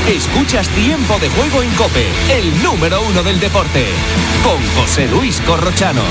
Escuchas Tiempo de Juego en COPE, el número 1 del deporte, con José Luis Corrochano.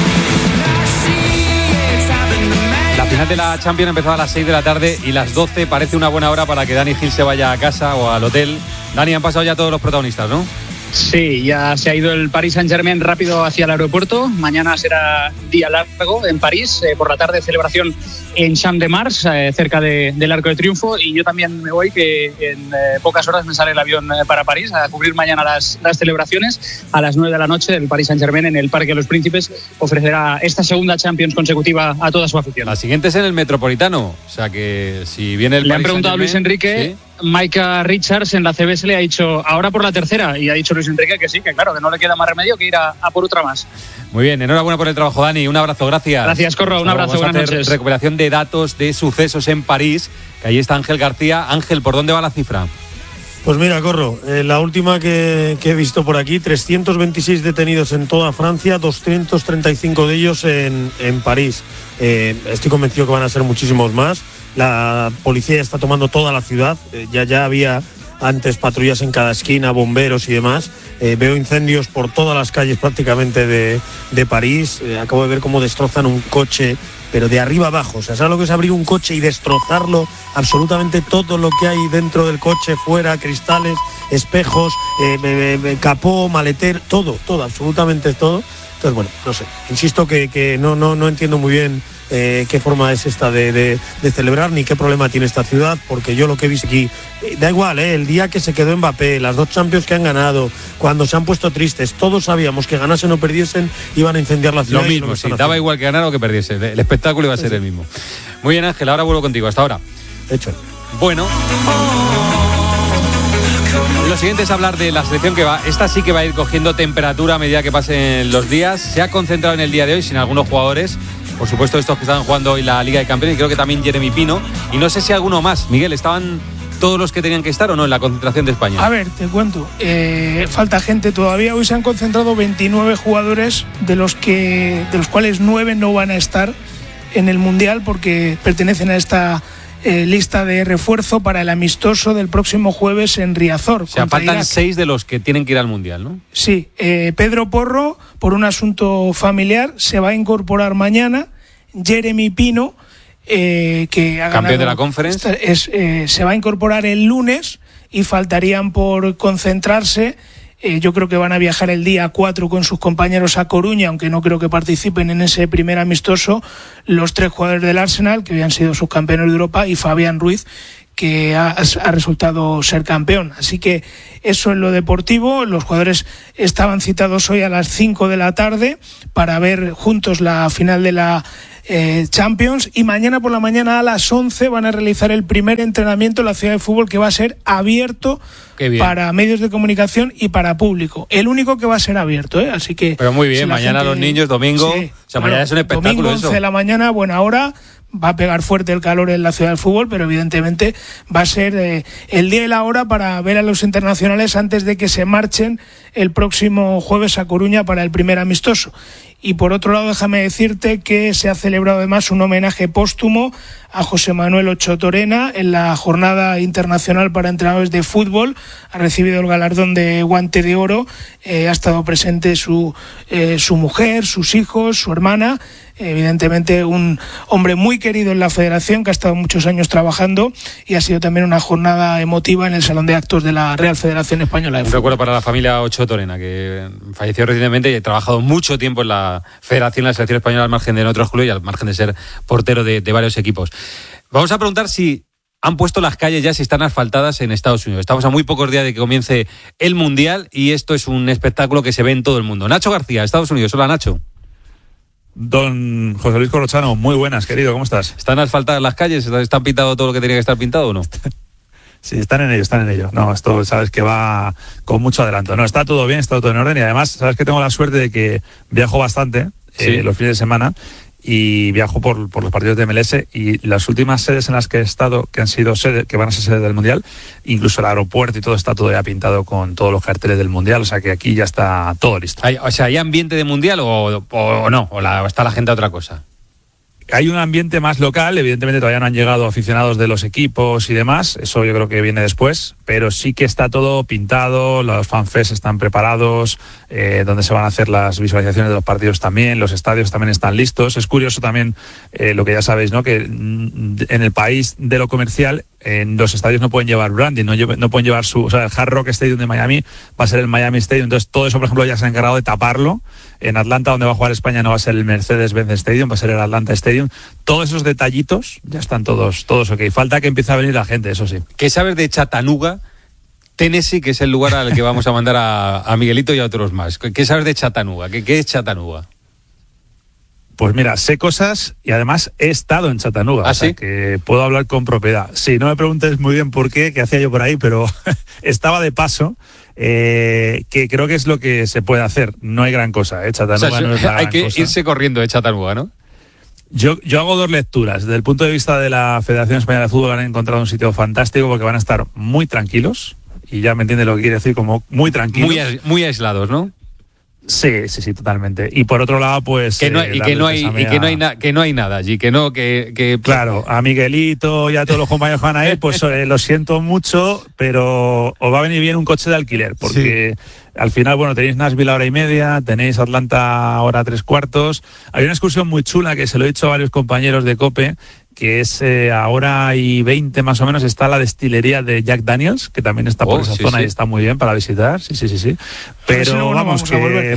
La final de la Champions empezaba a las 6 de la tarde y las 12 parece una buena hora para que Dani Gil se vaya a casa o al hotel. Dani, han pasado ya todos los protagonistas, ¿no? Sí, ya se ha ido el Paris Saint-Germain rápido hacia el aeropuerto. Mañana será día largo en París. Por la tarde celebración en Champ de Mars, cerca del Arco de Triunfo. Y yo también me voy, que en pocas horas me sale el avión para París a cubrir mañana las celebraciones. A las 9 de la noche el Paris Saint-Germain en el Parque de los Príncipes ofrecerá esta segunda Champions consecutiva a toda su afición. La siguiente es en el Metropolitano. O sea que si viene el Le han preguntado a Luis Enrique... ¿Sí? Micah Richards en la CBS le ha dicho ahora por la tercera, y ha dicho Luis Enrique que sí, que claro, que no le queda más remedio que ir a por otra más. Muy bien, enhorabuena por el trabajo, Dani, un abrazo, gracias. Gracias, Corro, un abrazo, buenas noches. Recuperación de datos de sucesos en París, que ahí está Ángel García. Ángel, ¿por dónde va la cifra? Pues mira, Corro, la última que he visto por aquí, 326 detenidos en toda Francia, 235 de ellos en París. Estoy convencido que van a ser muchísimos más. La policía ya está tomando toda la ciudad, ya había antes patrullas en cada esquina, bomberos y demás. Veo incendios por todas las calles prácticamente de París. Acabo de ver cómo destrozan un coche, pero de arriba abajo. O sea, ¿sabes lo que es abrir un coche y destrozarlo? Absolutamente todo lo que hay dentro del coche, fuera, cristales, espejos, capó, maletero, todo, absolutamente todo. Entonces, bueno, no sé, insisto que no entiendo muy bien qué forma es esta de celebrar, ni qué problema tiene esta ciudad, porque yo lo que he visto aquí, da igual, el día que se quedó Mbappé, las 2 Champions que han ganado, cuando se han puesto tristes, todos sabíamos que ganasen o perdiesen, iban a incendiar la ciudad. Lo mismo, sí, daba igual que ganara o que perdiese, el espectáculo iba a ser el mismo. Muy bien, Ángel, ahora vuelvo contigo, hasta ahora. Hecho. Bueno, lo siguiente es hablar de la selección que va. Esta sí que va a ir cogiendo temperatura a medida que pasen los días. Se ha concentrado en el día de hoy sin algunos jugadores. Por supuesto, estos que están jugando hoy la Liga de Campeones, y creo que también Jeremy Pino. Y no sé si alguno más. Miguel, ¿estaban todos los que tenían que estar o no en la concentración de España? A ver, te cuento. Falta gente todavía. Hoy se han concentrado 29 jugadores, de los cuales 9 no van a estar en el Mundial porque pertenecen a esta lista de refuerzo para el amistoso del próximo jueves en Riazor. O sea, faltan Irak. 6 de los que tienen que ir al Mundial, ¿no? Sí, Pedro Porro, por un asunto familiar, se va a incorporar mañana. Jeremy Pino, que ha campeón ganado, de la Conference, se va a incorporar el lunes, y faltarían por concentrarse. Yo creo que van a viajar el día 4 con sus compañeros a Coruña, aunque no creo que participen en ese primer amistoso, los 3 jugadores del Arsenal, que habían sido subcampeones de Europa, y Fabián Ruiz, que ha resultado ser campeón. Así que eso en lo deportivo. Los jugadores estaban citados hoy a las 5 de la tarde para ver juntos la final de la Champions, y mañana por la mañana a las 11 van a realizar el primer entrenamiento en la ciudad de fútbol, que va a ser abierto para medios de comunicación y para público. El único que va a ser abierto, así que... Pero muy bien, mañana los niños, domingo, sí, o sea, mañana es un espectáculo. Domingo 11 de la mañana, buena hora. Va a pegar fuerte el calor en la ciudad del fútbol, pero evidentemente va a ser el día y la hora para ver a los internacionales antes de que se marchen el próximo jueves a Coruña para el primer amistoso. Y por otro lado, déjame decirte que se ha celebrado además un homenaje póstumo a José Manuel Ochoa Torena en la Jornada Internacional para Entrenadores de Fútbol. Ha recibido el galardón de Guante de Oro. Ha estado presente su mujer, sus hijos, su hermana. Evidentemente un hombre muy querido en la federación, que ha estado muchos años trabajando, y ha sido también una jornada emotiva en el Salón de Actos de la Real Federación Española de Fútbol. Un recuerdo para la familia Ochoa Torena, que falleció recientemente y ha trabajado mucho tiempo en la Federación, en la Selección Española, al margen de otros clubes y al margen de ser portero de varios equipos. Vamos a preguntar si han puesto las calles ya, si están asfaltadas en Estados Unidos. Estamos a muy pocos días de que comience el Mundial y esto es un espectáculo que se ve en todo el mundo. Nacho García, Estados Unidos. Hola, Nacho. Don José Luis Corrochano, muy buenas, querido, ¿cómo estás? ¿Están asfaltadas las calles? ¿Están pintado todo lo que tenía que estar pintado o no? Sí, están en ello. No, esto sabes que va con mucho adelanto. No, está todo bien, está todo en orden, y además sabes que tengo la suerte de que viajo bastante los fines de semana, y viajo por los partidos de MLS, y las últimas sedes en las que he estado, que van a ser sede del Mundial, incluso el aeropuerto y todo está todo ya pintado con todos los carteles del Mundial, o sea que aquí ya está todo listo. O sea, ¿hay ambiente de Mundial o no? ¿O está la gente a otra cosa? Hay un ambiente más local, evidentemente todavía no han llegado aficionados de los equipos y demás, eso yo creo que viene después, pero sí que está todo pintado, los fanfests están preparados, donde se van a hacer las visualizaciones de los partidos también, los estadios también están listos. Es curioso también lo que ya sabéis, ¿no? Que en el país de lo comercial, en los estadios no pueden llevar branding, no pueden llevar o sea, el Hard Rock Stadium de Miami va a ser el Miami Stadium, entonces todo eso, por ejemplo, ya se ha encargado de taparlo. En Atlanta, donde va a jugar España, no va a ser el Mercedes-Benz Stadium, va a ser el Atlanta Stadium. Todos esos detallitos ya están todos ok. Falta que empiece a venir la gente, eso sí. ¿Qué sabes de Chattanooga, Tennessee, que es el lugar al que vamos a mandar a Miguelito y a otros más? ¿Qué sabes de Chattanooga? ¿Qué es Chattanooga? Pues mira, sé cosas y además he estado en Chattanooga, ¿Ah, o sea, sí? que puedo hablar con propiedad. Sí, no me preguntes muy bien por qué hacía yo por ahí, pero estaba de paso, que creo que es lo que se puede hacer. No hay gran cosa, Chattanooga, o sea, no es la hay gran que cosa. irse corriendo de Chattanooga, ¿no? Yo hago dos lecturas. Desde el punto de vista de la Federación Española de Fútbol han encontrado un sitio fantástico porque van a estar muy tranquilos, y ya me entiende lo que quiere decir, como muy tranquilos. Muy aislados, ¿no? Sí, totalmente. Y por otro lado, pues que no hay nada allí, que claro, a Miguelito y a todos los compañeros que van a ir, pues lo siento mucho, pero os va a venir bien un coche de alquiler, porque al final, bueno, tenéis Nashville a hora y media, tenéis Atlanta hora 3/4. Hay una excursión muy chula que se lo he dicho a varios compañeros de COPE, que es a hora y 20 más o menos, está la destilería de Jack Daniels, que también está por esa zona, y está muy bien para visitar, sí. Pero vamos, que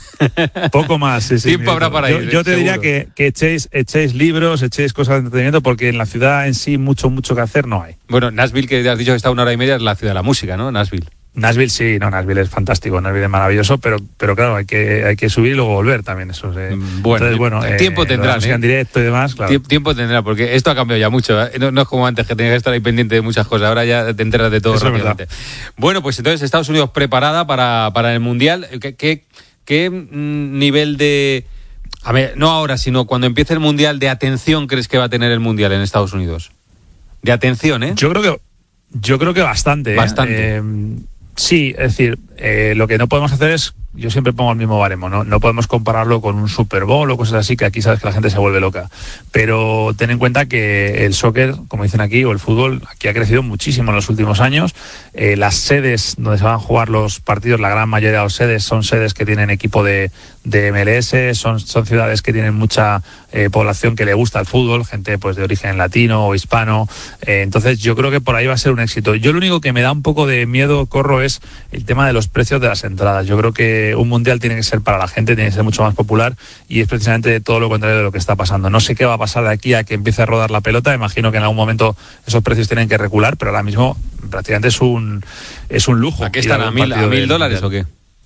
poco más. Tiempo habrá para ir. Yo te diría que echéis libros, echéis cosas de entretenimiento, porque en la ciudad en sí mucho que hacer no hay. Bueno, Nashville, que has dicho que está a 1 hora y media, es la ciudad de la música, ¿no? Nashville sí, Nashville es fantástico, Nashville es maravilloso, pero claro, hay que subir y luego volver también, eso. Bueno, tiempo tendrán, en directo y demás, claro. Tiempo tendrá, porque esto ha cambiado ya mucho, ¿eh? No es como antes, que tenías que estar ahí pendiente de muchas cosas, ahora ya te enteras de todo rápidamente. Bueno, pues entonces Estados Unidos preparada para el Mundial. ¿Qué nivel de... A ver, no ahora, sino cuando empiece el Mundial, de atención crees que va a tener el Mundial en Estados Unidos? De atención, ¿eh? Yo creo que bastante. Bastante. Sí, es decir, lo que no podemos hacer es, yo siempre pongo el mismo baremo, no podemos compararlo con un Super Bowl o cosas así, que aquí sabes que la gente se vuelve loca, pero ten en cuenta que el soccer, como dicen aquí, o el fútbol, aquí ha crecido muchísimo en los últimos años. Las sedes donde se van a jugar los partidos, la gran mayoría de las sedes son sedes que tienen equipo de MLS, son ciudades que tienen mucha población que le gusta el fútbol, gente pues de origen latino o hispano, entonces yo creo que por ahí va a ser un éxito. Yo lo único que me da un poco de miedo, Corro, es el tema de los precios de las entradas. Yo creo que un mundial tiene que ser para la gente, tiene que ser mucho más popular, y es precisamente todo lo contrario de lo que está pasando. No sé qué va a pasar de aquí a que empiece a rodar la pelota, imagino que en algún momento esos precios tienen que recular, pero ahora mismo prácticamente es un lujo. ¿A qué están? ¿A $1.000 o qué?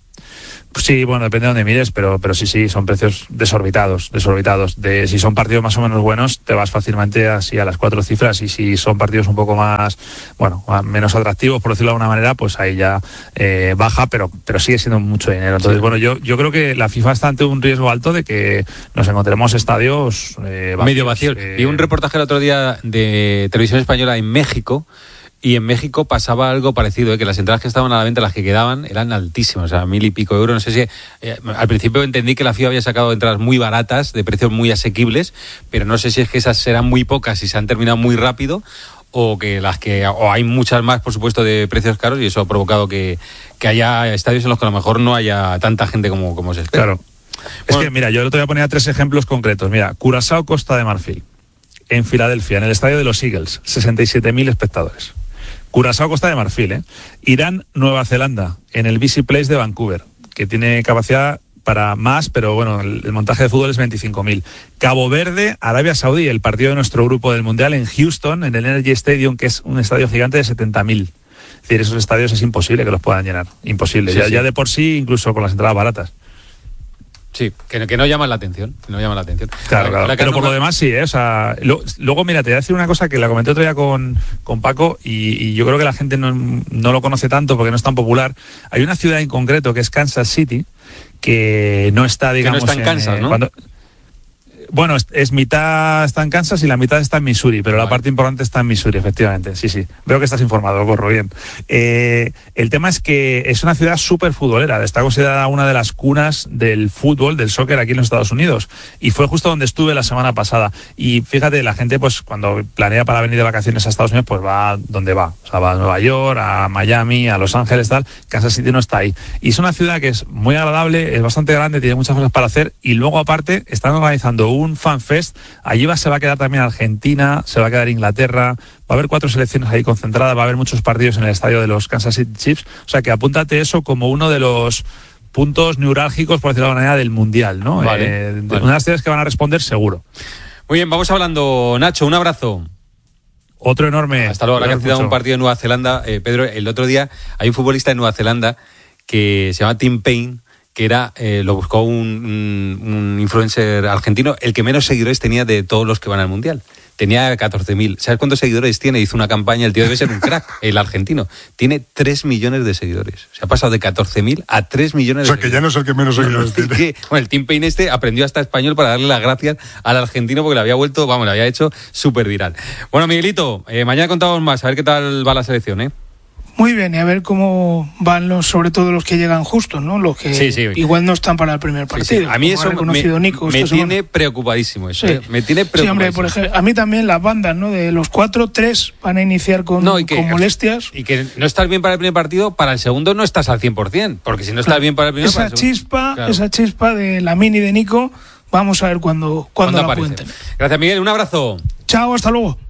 Sí, bueno, depende de dónde mires, pero sí, son precios desorbitados. Si son partidos más o menos buenos, te vas fácilmente así a las 4 cifras, y si son partidos un poco más, menos atractivos, por decirlo de alguna manera, pues ahí ya baja, pero sigue siendo mucho dinero. Entonces, bueno, yo creo que la FIFA está ante un riesgo alto de que nos encontremos estadios medio vacíos. Vi un reportaje el otro día de Televisión Española en México, y en México pasaba algo parecido, que las entradas que estaban a la venta, las que quedaban, eran altísimas, o sea, 1.000 y pico euros. No sé si al principio entendí que la FIFA había sacado entradas muy baratas, de precios muy asequibles, pero no sé si es que esas serán muy pocas y se han terminado muy rápido, o hay muchas más, por supuesto, de precios caros, y eso ha provocado que haya estadios en los que a lo mejor no haya tanta gente como se espera. Claro. Es que, mira, yo te voy a poner 3 ejemplos concretos. Mira, Curazao, Costa de Marfil, en Filadelfia, en el estadio de los Eagles, 67.000 espectadores. Curazao, Costa de Marfil, Irán, Nueva Zelanda, en el BC Place de Vancouver, que tiene capacidad para más, pero bueno, el montaje de fútbol es 25.000. Cabo Verde, Arabia Saudí, el partido de nuestro grupo del Mundial en Houston, en el Energy Stadium, que es un estadio gigante de 70.000. Es decir, esos estadios es imposible que los puedan llenar, imposible. Sí, ya de por sí, incluso con las entradas baratas. Sí, que no llaman la atención. Claro. Pero por lo demás sí, O sea, luego, mira, te voy a decir una cosa que la comenté otro día con Paco, y yo creo que la gente no lo conoce tanto porque no es tan popular. Hay una ciudad en concreto que es Kansas City, que no está, digamos... Que no está en Kansas, ¿no? Bueno, es mitad está en Kansas y la mitad está en Missouri, pero la parte importante está en Missouri, efectivamente. Sí. Veo que estás informado, Corro, bien. El tema es que es una ciudad súper futbolera. Está considerada una de las cunas del fútbol, del soccer aquí en los Estados Unidos. Y fue justo donde estuve la semana pasada. Y fíjate, la gente, pues cuando planea para venir de vacaciones a Estados Unidos, pues va donde va. O sea, va a Nueva York, a Miami, a Los Ángeles, tal. Kansas City no está ahí. Y es una ciudad que es muy agradable, es bastante grande, tiene muchas cosas para hacer. Y luego, aparte, están organizando un FanFest. Allí se va a quedar también Argentina, se va a quedar Inglaterra, va a haber 4 selecciones ahí concentradas, va a haber muchos partidos en el estadio de los Kansas City Chiefs. O sea que apúntate eso como uno de los puntos neurálgicos, por decirlo de alguna manera, del Mundial, ¿no? Vale. Una de las ciudades que van a responder seguro. Muy bien, vamos hablando. Nacho, un abrazo. Otro enorme. Hasta luego. Ahora que has citado un partido de Nueva Zelanda, Pedro, el otro día hay un futbolista de Nueva Zelanda que se llama Tim Payne, que era, lo buscó un influencer argentino, el que menos seguidores tenía de todos los que van al Mundial. Tenía 14.000. ¿Sabes cuántos seguidores tiene? Hizo una campaña, el tío debe ser un crack, el argentino. Tiene 3 millones de seguidores. Se ha pasado de 14.000 a 3 millones de seguidores. O sea, que ya no es el que menos seguidores tiene. Bueno, el Tim Payne aprendió hasta español para darle las gracias al argentino porque le había vuelto, le había hecho súper viral. Bueno, Miguelito, mañana contamos más, a ver qué tal va la selección, ¿eh? Muy bien, y a ver cómo van sobre todo los que llegan justos, ¿no? Los que igual no están para el primer partido. Sí. A mí eso me tiene preocupadísimo eso. Sí. Me tiene preocupadísimo. Sí, hombre, por ejemplo, a mí también las bandas, ¿no? De los 4, 3 van a iniciar con molestias. Y que no estás bien para el primer partido, para el segundo no estás al 100%, porque si no estás bien para el primero... Esa chispa de Lamine y de Nico, vamos a ver cuándo la cuenten. Gracias, Miguel, un abrazo. Chao, hasta luego.